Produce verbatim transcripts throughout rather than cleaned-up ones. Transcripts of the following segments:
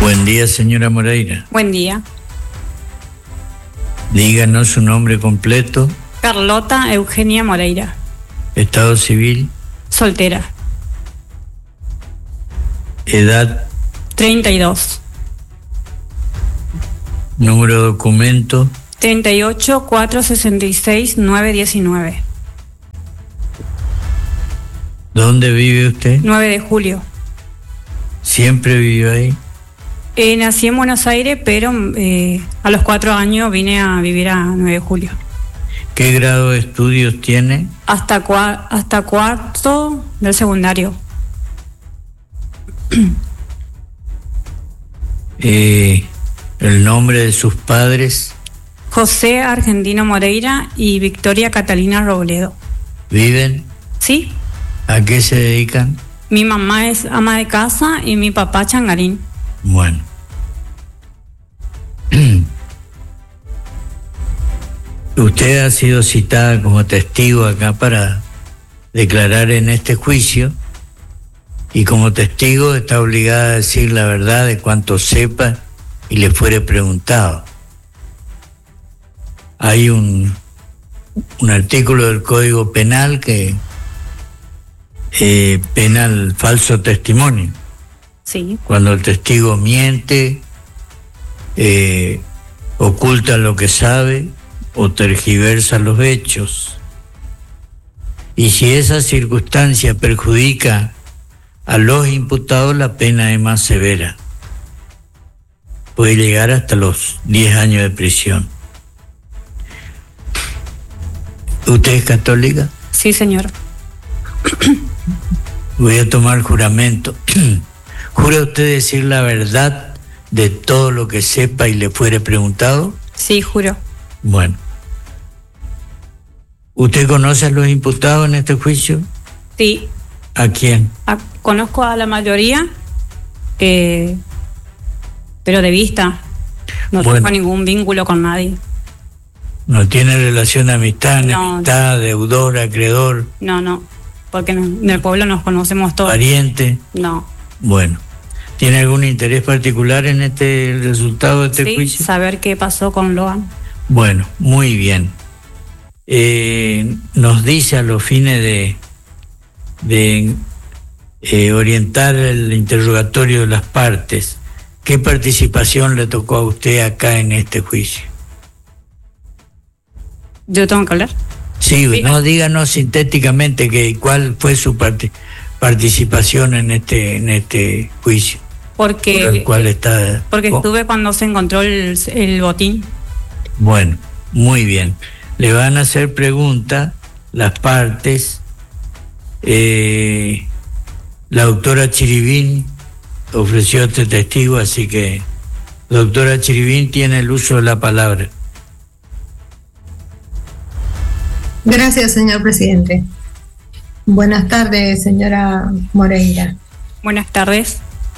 Buen día, señora Moreira. Buen día. Díganos su nombre completo. Carlota Eugenia Moreira. Estado civil. Soltera. Edad. treinta y dos. Número de documento. treinta y ocho, cuatrocientos sesenta y seis, novecientos diecinueve. ¿Dónde vive usted? nueve de julio. ¿Siempre vivió ahí? Eh, nací en Buenos Aires, pero eh, a los cuatro años vine a vivir a nueve de julio. ¿Qué grado de estudios tiene? Hasta, cua- hasta cuarto del secundario. Eh, ¿El nombre de sus padres? José Argentino Moreira y Victoria Catalina Robledo. ¿Viven? ¿Sí? ¿A qué se dedican? Mi mamá es ama de casa y mi papá changarín. Bueno. Usted ha sido citada como testigo acá para declarar en este juicio y como testigo está obligada a decir la verdad de cuanto sepa y le fuere preguntado. Hay un, un artículo del Código Penal que eh, pena el falso testimonio. Sí. Cuando el testigo miente, eh, oculta lo que sabe o tergiversa los hechos. Y si esa circunstancia perjudica a los imputados, la pena es más severa. Puede llegar hasta los diez años de prisión. ¿Usted es católica? Sí, señor. Voy a tomar juramento. ¿Jura usted decir la verdad de todo lo que sepa y le fuere preguntado? Sí, juro. Bueno. ¿Usted conoce a los imputados en este juicio? Sí. ¿A quién? A- conozco a la mayoría, eh, pero de vista. No Bueno. tengo ningún vínculo con nadie. ¿No tiene relación de amistad, No. enemistad, deudor, acreedor, No, no. Porque en en el pueblo nos conocemos todos. pariente? No. Bueno. ¿Tiene algún interés particular en este resultado de este Sí, juicio? saber qué pasó con Logan. Bueno, muy bien. Eh, nos dice a los fines de, de eh, orientar el interrogatorio de las partes, ¿qué participación le tocó a usted acá en este juicio? ¿Yo tengo que hablar? Sí, Sí. no, díganos sintéticamente que cuál fue su parte, participación en este en este juicio, por el Porque, cual está. porque oh, estuve cuando se encontró el, el botín. Bueno, muy bien. Le van a hacer preguntas las partes. Eh, la doctora Chiribín ofreció este testigo, así que la doctora Chiribín tiene el uso de la palabra. Gracias, señor presidente. Buenas tardes, señora Moreira. Buenas tardes.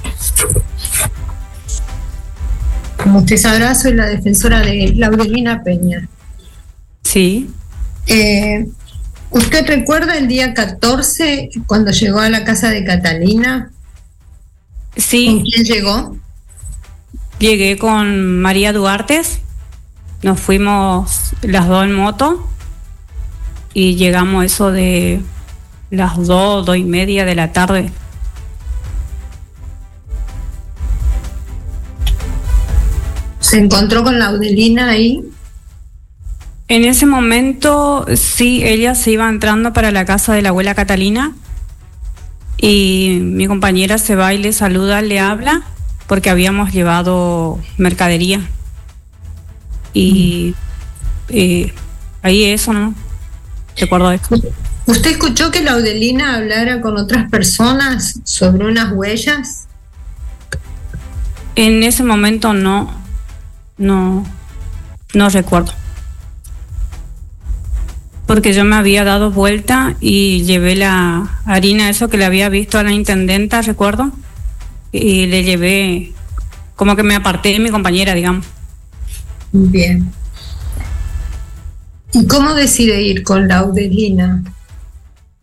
Como usted sabrá, soy la defensora de Laudelina Peña. Sí. Eh, ¿Usted recuerda el día catorce cuando llegó a la casa de Catalina? ¿Con Sí, quién llegó? llegué con María Duarte. Nos fuimos las dos en moto y llegamos eso de las dos, dos y media de la tarde. ¿Se encontró con Laudelina ahí? En ese momento, sí, ella se iba entrando para la casa de la abuela Catalina y mi compañera se va y le saluda, le habla, porque habíamos llevado mercadería. Y eh, ahí eso, ¿no? Recuerdo eso. ¿Usted escuchó que Laudelina hablara con otras personas sobre unas huellas? En ese momento no, no, no recuerdo. Porque yo me había dado vuelta y llevé la harina, eso que le había visto a la intendenta, recuerdo, y le llevé, como que me aparté de mi compañera, digamos. Bien. ¿Y cómo decide ir con Laudelina?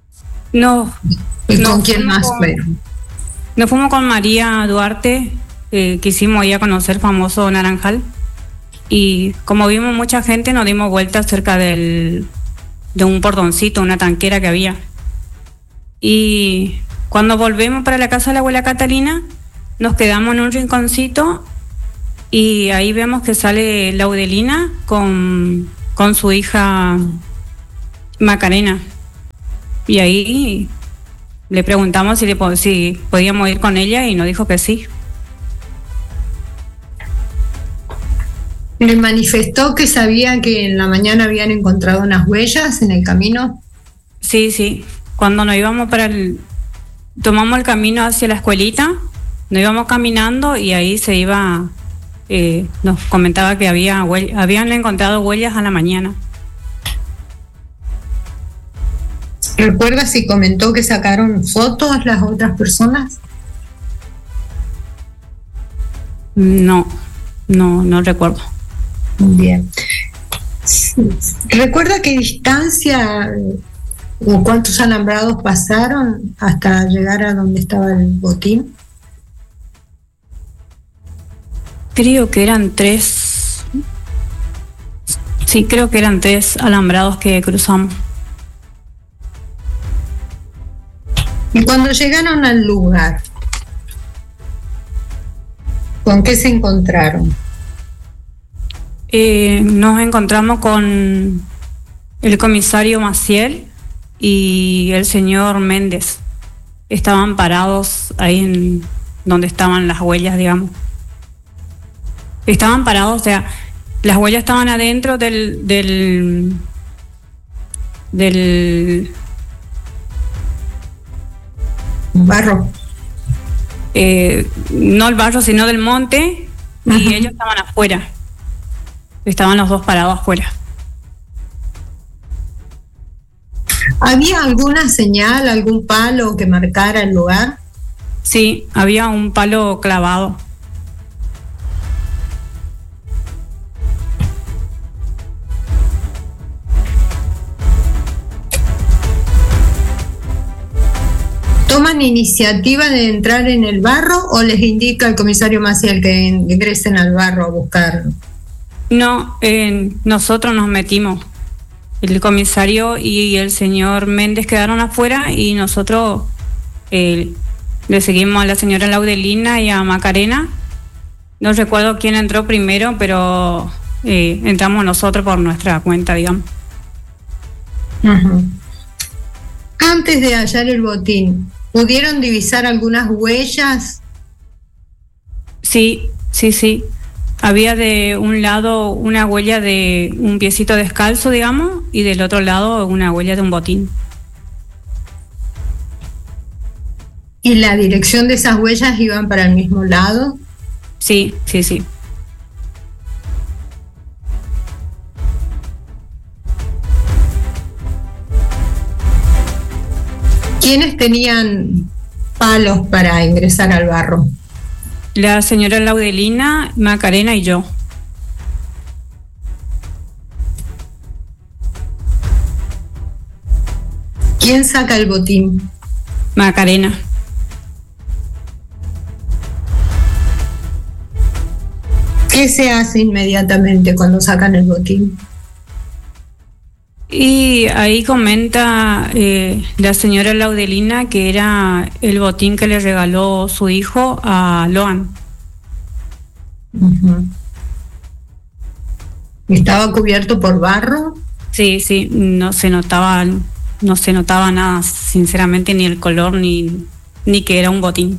No, ¿Y No, con quién fuimos más con- fueron? nos fuimos con María Duarte eh, quisimos ir a conocer el famoso Naranjal. Y como vimos mucha gente, nos dimos vueltas cerca del, de un portoncito, una tanquera que había. Y cuando volvemos para la casa de la abuela Catalina, nos quedamos en un rinconcito y ahí vemos que sale Laudelina con, con su hija Macarena. Y ahí le preguntamos si, le, si podíamos ir con ella y nos dijo que sí. ¿Le manifestó que sabía que en la mañana habían encontrado unas huellas en el camino? Sí, sí. Cuando nos íbamos para el... Tomamos el camino hacia la escuelita, nos íbamos caminando y ahí se iba... Eh, nos comentaba que había huell- habían encontrado huellas a la mañana. ¿Recuerda si comentó que sacaron fotos las otras personas? No, no, no recuerdo. Bien. ¿Recuerda qué distancia o cuántos alambrados pasaron hasta llegar a donde estaba el botín? Creo que eran tres. Sí, creo que eran tres alambrados que cruzamos. Y cuando llegaron al lugar, ¿con qué se encontraron? Eh, nos encontramos con el comisario Maciel y el señor Méndez. Estaban parados ahí en donde estaban las huellas, digamos. Estaban parados, o sea, las huellas estaban adentro del del del barro. Eh, no el barro, sino del monte. Ajá. Y ellos estaban afuera. Estaban los dos parados afuera. ¿Había alguna señal, algún palo que marcara el lugar? Sí, había un palo clavado. ¿Toman iniciativa de entrar en el barro o les indica el comisario Maciel que ingresen al barro a buscar? No, eh, nosotros nos metimos. El comisario y el señor Méndez quedaron afuera y nosotros eh, le seguimos a la señora Laudelina y a Macarena. No recuerdo quién entró primero, pero eh, entramos nosotros por nuestra cuenta, digamos. Uh-huh. Antes de hallar el botín, ¿pudieron divisar algunas huellas? Sí, sí, sí. Había de un lado una huella de un piecito descalzo, digamos, y del otro lado una huella de un botín. ¿Y la dirección de esas huellas iban para el mismo lado? Sí, sí, sí. ¿Quiénes tenían palos para ingresar al barro? La señora Laudelina, Macarena y yo. ¿Quién saca el botín? Macarena. ¿Qué se hace inmediatamente cuando sacan el botín? Y ahí comenta eh, la señora Laudelina que era el botín que le regaló su hijo a Loan. Uh-huh. ¿Estaba cubierto por barro? Sí, sí, no se notaba, no se notaba nada, sinceramente, ni el color ni, ni que era un botín.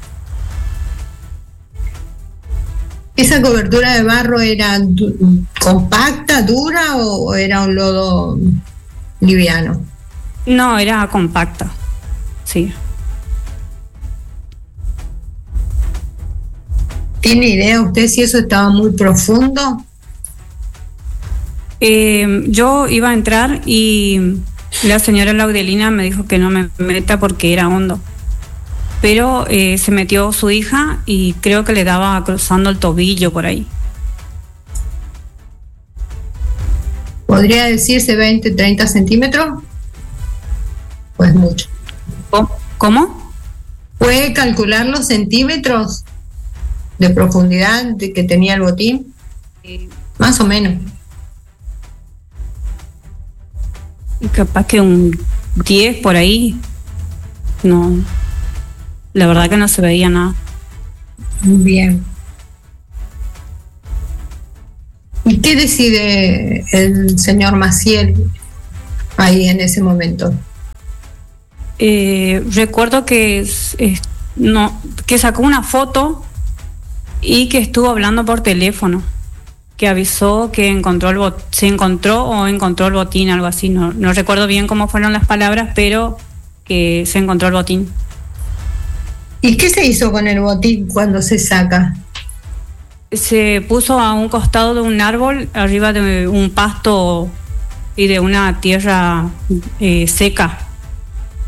¿Esa cobertura de barro era du- compacta, dura o era un lodo liviano? No, era compacta, sí. ¿Tiene idea usted si eso estaba muy profundo? Eh, yo iba a entrar y la señora Laudelina me dijo que no me meta porque era hondo. Pero eh, se metió su hija y creo que le daba cruzando el tobillo por ahí. ¿Podría decirse veinte, treinta centímetros? Pues mucho. ¿Cómo? ¿Puede calcular los centímetros? de profundidad de que tenía el botín? Eh, Más o menos. Capaz que un diez por ahí. No, la verdad que no se veía nada. Bien. ¿Y qué decide el señor Maciel ahí en ese momento? Eh, recuerdo que es, es, no, que sacó una foto y que estuvo hablando por teléfono, que avisó que encontró el bot, se encontró o encontró el botín, algo así. No, no recuerdo bien cómo fueron las palabras, pero que se encontró el botín. ¿Y qué se hizo con el botín cuando se saca? Se puso a un costado de un árbol, arriba de un pasto y de una tierra eh, seca.